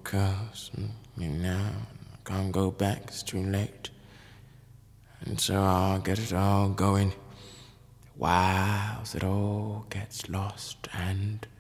'cause me now I can't go back, it's too late. And so I'll get it all going whilst it all gets lost and